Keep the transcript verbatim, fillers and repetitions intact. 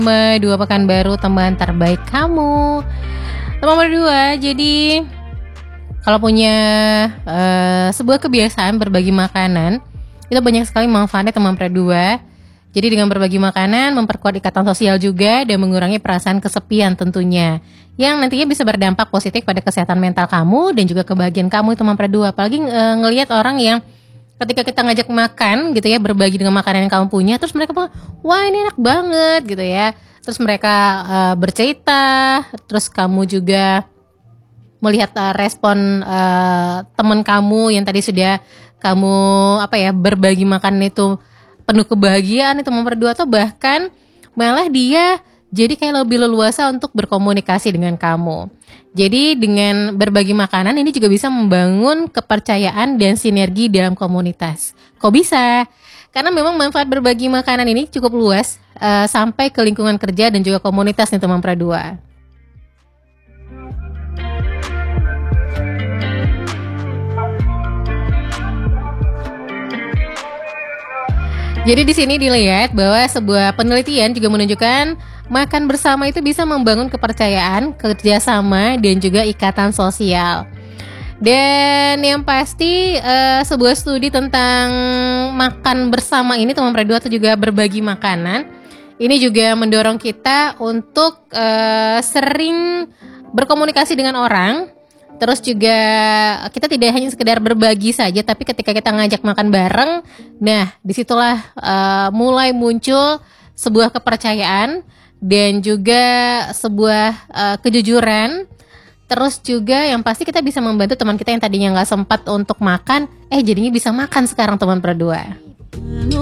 Dua Pekanbaru, teman terbaik kamu. Teman berdua, jadi kalau punya uh, sebuah kebiasaan berbagi makanan, itu banyak sekali manfaatnya teman berdua. Jadi dengan berbagi makanan memperkuat ikatan sosial juga dan mengurangi perasaan kesepian tentunya, yang nantinya bisa berdampak positif pada kesehatan mental kamu dan juga kebahagiaan kamu teman berdua. Apalagi uh, ngelihat orang yang ketika kita ngajak makan gitu ya, berbagi dengan makanan yang kamu punya, terus mereka bilang, wah ini enak banget gitu ya. Terus mereka uh, bercerita, terus kamu juga melihat uh, respon uh, teman kamu yang tadi sudah kamu apa ya berbagi makanan itu penuh kebahagiaan itu teman berdua, atau bahkan malah dia jadi kayak lebih leluasa untuk berkomunikasi dengan kamu. Jadi dengan berbagi makanan ini juga bisa membangun kepercayaan dan sinergi dalam komunitas. Kok bisa? Karena memang manfaat berbagi makanan ini cukup luas uh, sampai ke lingkungan kerja dan juga komunitas nih teman berdua. Jadi di sini dilihat bahwa sebuah penelitian juga menunjukkan makan bersama itu bisa membangun kepercayaan, kerjasama, dan juga ikatan sosial. Dan yang pasti uh, sebuah studi tentang makan bersama ini teman berdua atau juga berbagi makanan, ini juga mendorong kita untuk uh, sering berkomunikasi dengan orang. Terus juga kita tidak hanya sekedar berbagi saja, tapi ketika kita ngajak makan bareng, nah disitulah uh, mulai muncul sebuah kepercayaan dan juga sebuah uh, kejujuran. Terus juga yang pasti kita bisa membantu teman kita yang tadinya nggak sempat untuk makan, eh jadinya bisa makan sekarang teman berdua.